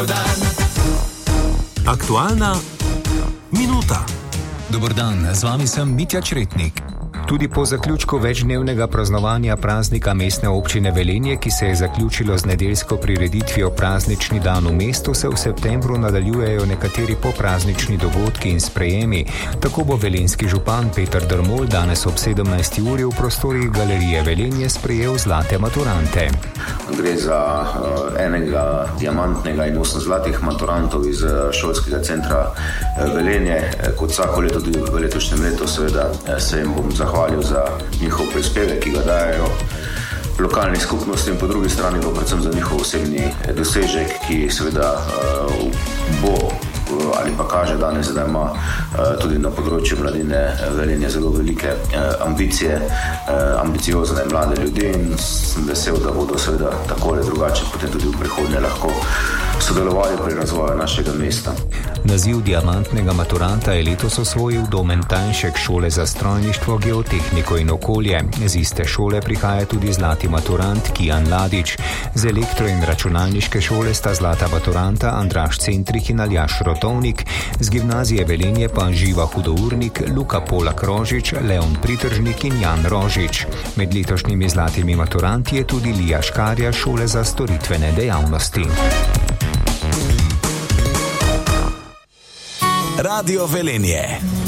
Aktualna minuta. Dober dan, z vami sem Mitja Čretnik. Tudi po zaključku večdnevnega praznovanja praznika mestne občine Velenje, ki se je zaključilo z nedeljsko prireditvijo Praznični dan v mestu, se v septembru nadaljujejo nekateri popraznični dogodki in sprejemi. Tako bo velenjski župan Peter Drmol danes ob 17. uri v prostorih Galerije Velenje sprejel zlate maturante. Gre za enega diamantnega in 8 zlatih maturantov iz šolskega centra Velenje. Kot vsako leto tudi v letošnjem letu seveda se jim bom zahvalil za njihov prispevek, ki ga dajo lokalni skupnosti, in po drugi strani pa predvsem za njihov osebni dosežek, ki seveda bo ali pa kaže danes, da ima tudi na področju mladine Velenje zelo velike ambicije, ambiciozne mlade ljudi, in sem vesel, da bodo seveda tako ali drugače potem tudi v prihodnje lahko sodelovali pri razvoju našega mesta. Naziv diamantnega maturanta je letos osvojil Domen Tanjšek šole za strojništvo, geotehniko in okolje. Z iste šole prihaja tudi zlati maturant Kijan Ladič. Z elektro- in računalniške šole sta zlata maturanta Andraž Centrih in Aljaž Rotovnik, z gimnazije Velenje pa Živa Hudournik, Luka Polak Rožič, Leon Pritržnik in Jan Rožič. Med letošnjimi zlatimi maturanti je tudi Lija Škarja šole za storitvene dejavnosti. Radio Velenje.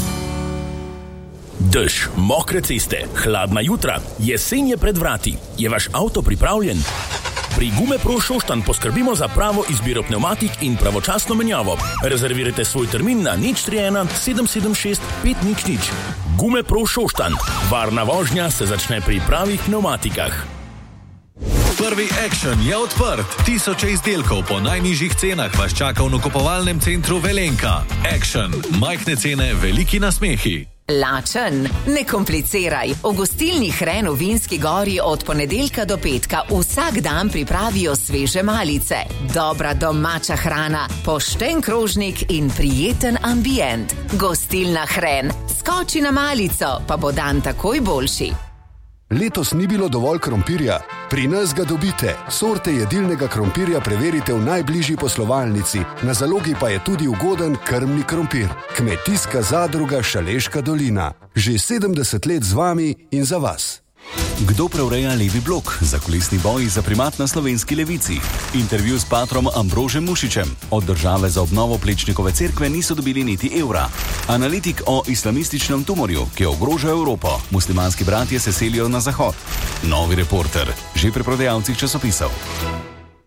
Dež, mokre ceste, hladna jutra, jesen je pred vrati. Je vaš avto pripravljen? Pri Gumepro Šoštanj poskrbimo za pravo izbiro pnevmatik in pravočasno menjavo. Rezervirajte svoj termin na 031 776 500. Gumepro Šoštanj. Varna vožnja se začne pri pravih pnevmatikah. Prvi Action je odprt. 1000 izdelkov po najnižjih cenah vas čaka v nakupovalnem centru Velenka. Action. Majhne cene, veliki nasmehi. Lačen? Ne kompliciraj. V gostilni Hren v Vinski Gori od ponedeljka do petka vsak dan pripravijo sveže malice. Dobra domača hrana, pošten krožnik in prijeten ambient. Gostilna Hren. Skoči na malico, pa bo dan takoj boljši. Letos ni bilo dovolj krompirja? Pri nas ga dobite. Sorte jedilnega krompirja preverite v najbližji poslovalnici. Na zalogi pa je tudi ugoden krmni krompir. Kmetijska zadruga Šaleška dolina. Že 70 let z vami in za vas. Kdo preureja levi blok? Zakulisni boji za primat na slovenski levici. Intervju s patrom Ambrožem Mušičem. Od države za obnovo Plečnikove cerkve niso dobili niti evra. Analitik o islamističnem tumorju, ki ogroža Evropo. Muslimanski bratje se selijo na zahod. Novi Reporter. Že pri prodajalcih časopisov.